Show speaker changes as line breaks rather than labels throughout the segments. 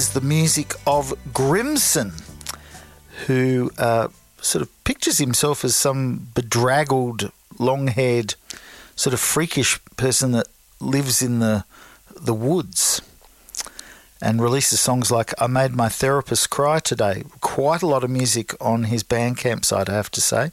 is the music of Grimson, who sort of pictures himself as some bedraggled, long-haired, sort of freakish person that lives in the woods and releases songs like I Made My Therapist Cry Today. Quite a lot of music on his Bandcamp site, I have to say.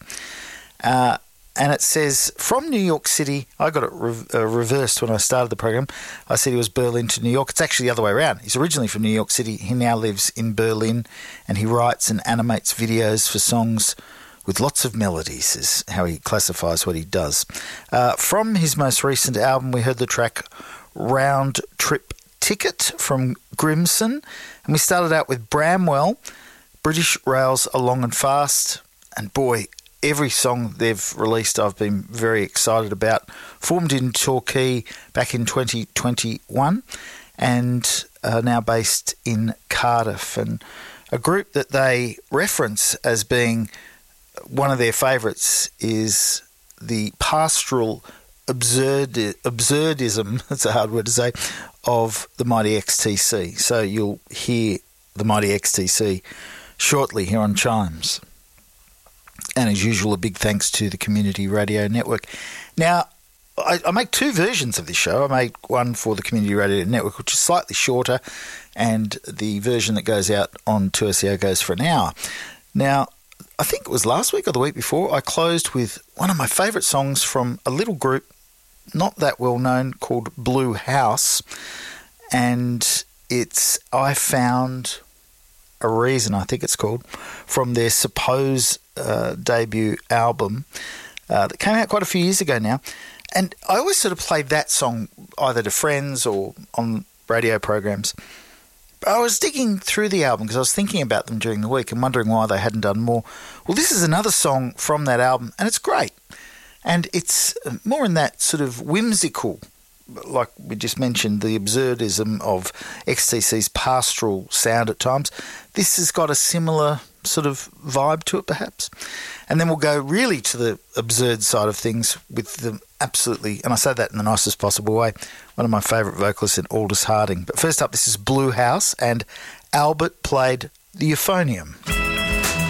And it says, from New York City, I got it reversed when I started the program. I said he was Berlin to New York. It's actually the other way around. He's originally from New York City. He now lives in Berlin, and he writes and animates videos for songs with lots of melodies, is how he classifies what he does. From his most recent album, we heard the track Round Trip Ticket from Grimson. And we started out with Bramwell, British Rails Along and Fast. And boy, every song they've released I've been very excited about. Formed in Torquay back in 2021 and are now based in Cardiff. And a group that they reference as being one of their favourites is the pastoral absurdism, that's a hard word to say, of the Mighty XTC. So you'll hear the Mighty XTC shortly here on Chimes. And as usual, a big thanks to the Community Radio Network. Now, I make two versions of this show. I make one for the Community Radio Network, which is slightly shorter, and the version that goes out on 2SEO goes for an hour. Now, I think it was last week or the week before, I closed with one of my favourite songs from a little group, not that well known, called Blue House. And it's I Found a Reason, I think it's called, from their Suppose debut album that came out quite a few years ago now. And I always sort of played that song either to friends or on radio programs. I was digging through the album because I was thinking about them during the week and wondering why they hadn't done more. Well, this is another song from that album, and it's great. And it's more in that sort of whimsical, like we just mentioned, the absurdism of XTC's pastoral sound at times. This has got a similar sort of vibe to it, perhaps. And then we'll go really to the absurd side of things with the absolutely, and I say that in the nicest possible way, one of my favourite vocalists in Aldous Harding. But first up, this is Blue House, and Albert played the euphonium.